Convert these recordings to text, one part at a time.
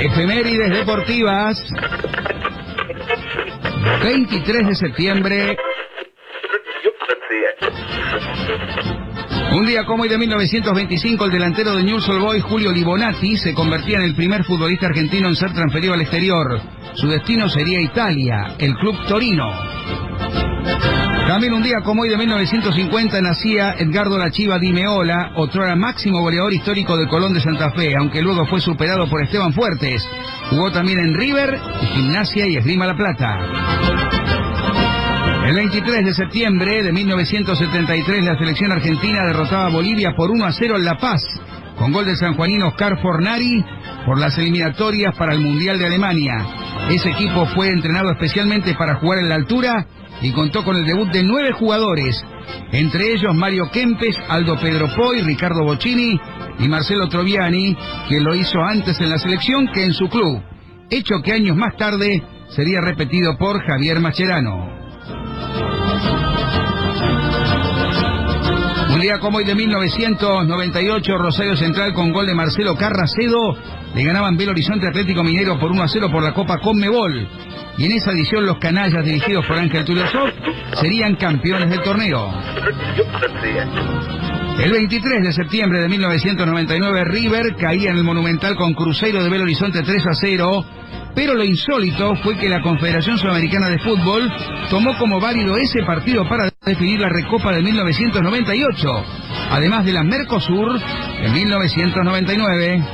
Efemérides deportivas. 23 de septiembre. Un día como hoy de 1925, el delantero de Newell's Old Boys, Julio Libonati, se convertía en el primer futbolista argentino en ser transferido al exterior. Su destino sería Italia, el club Torino. También un día como hoy de 1950 nacía Edgardo La Chiva Di Meola, otrora máximo goleador histórico del Colón de Santa Fe, aunque luego fue superado por Esteban Fuertes. Jugó también en River, Gimnasia y Esgrima La Plata. El 23 de septiembre de 1973 la selección argentina derrotaba a Bolivia por 1-0 en La Paz, con gol del sanjuanino Oscar Fornari por las eliminatorias para el Mundial de Alemania. Ese equipo fue entrenado especialmente para jugar en la altura y contó con el debut de 9 jugadores, entre ellos Mario Kempes, Aldo Pedro Poy, Ricardo Bocchini y Marcelo Troviani, quien lo hizo antes en la selección que en su club, hecho que años más tarde sería repetido por Javier Mascherano. Un día como hoy de 1998, Rosario Central con gol de Marcelo Carracedo le ganaban Belo Horizonte Atlético Mineiro por 1-0 por la Copa Conmebol. Y en esa edición los canallas dirigidos por Ángel Tulio Zof serían campeones del torneo. El 23 de septiembre de 1999 River caía en el Monumental con Cruzeiro de Belo Horizonte 3-0, pero lo insólito fue que la Confederación Sudamericana de Fútbol tomó como válido ese partido para definir la Recopa de 1998, además de la Mercosur en 1999.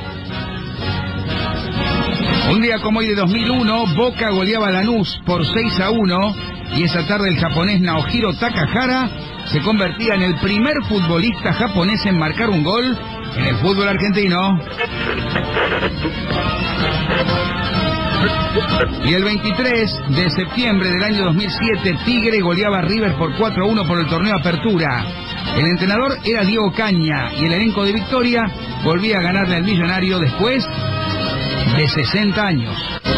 Un día como hoy de 2001, Boca goleaba a Lanús por 6-1 y esa tarde el japonés Naohiro Takahara se convertía en el primer futbolista japonés en marcar un gol en el fútbol argentino. Y el 23 de septiembre del año 2007, Tigre goleaba a River por 4-1 por el torneo Apertura. El entrenador era Diego Caña y el elenco de Victoria volvía a ganarle al Millonario después de 60 años.